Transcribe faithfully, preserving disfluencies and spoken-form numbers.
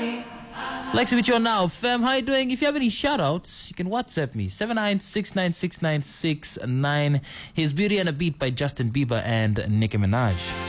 Lexi with you now, fam. How you doing? If you have any shout-outs, you can WhatsApp me. seven nine six nine six nine six nine. Here's Beauty and a Beat by Justin Bieber and Nicki Minaj.